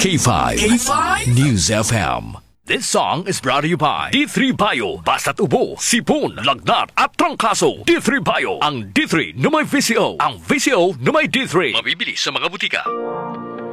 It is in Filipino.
K5. News FM. This song is brought to you by D3 Bio. Basta't ubo, sipon, lagnat at trangkaso. D3 Bio. Ang D3 na may VCO. Ang VCO na may D3. Mabibili sa mga butika.